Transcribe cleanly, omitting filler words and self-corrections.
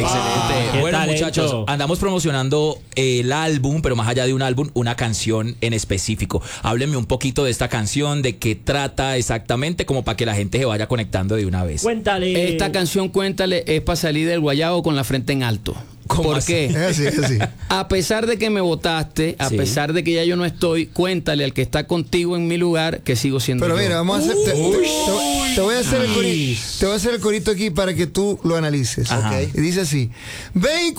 Excelente. ¡Qué Bueno, talento! muchachos, andamos promocionando el álbum, pero más allá de un álbum, una canción en específico. Háblenme un poquito de esta canción, de qué trata exactamente, como para que la gente se vaya conectando de una vez. Cuéntale. Esta canción, Cuéntale, es para salir del guayabo con la frente en alto. ¿Cómo ¿Por así? qué? Es así, es así. A pesar de que me votaste, a Sí. pesar de que ya yo no estoy, cuéntale al que está contigo en mi lugar que sigo siendo Pero yo. mira, vamos a hacer. Te voy a hacer el corito. Te voy a hacer el corito aquí para que tú lo analices. Ajá. ¿ok? Y dice así: ven y